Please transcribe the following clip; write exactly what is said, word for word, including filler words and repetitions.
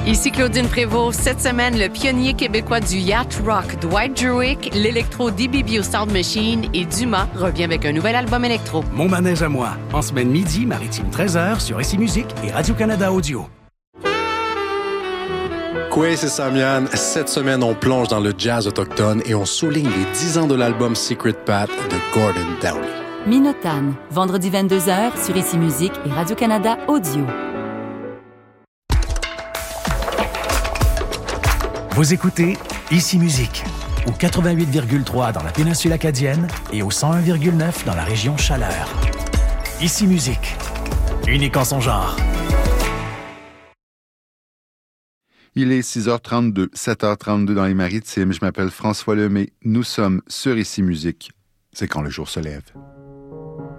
Ici Claudine Prévost. Cette semaine, le pionnier québécois du yacht rock, Dwight Druick, l'électro D B B au Sound Machine et Dumas revient avec un nouvel album électro. Mon manège à moi, en semaine midi, maritime treize heures sur Ici Musique et Radio-Canada Audio. Quoi, c'est Samian. Cette semaine, on plonge dans le jazz autochtone et on souligne les dix ans de l'album Secret Path de Gordon Downie. Minotane, vendredi vingt-deux heures sur Ici Musique et Radio-Canada Audio. Vous écoutez Ici Musique, au quatre-vingt-huit virgule trois dans la péninsule acadienne et au cent un virgule neuf dans la région Chaleur. Ici Musique, unique en son genre. Il est six heures trente-deux, sept heures trente-deux dans les Maritimes. Je m'appelle François Lemay. Nous sommes sur Ici Musique. C'est quand le jour se lève.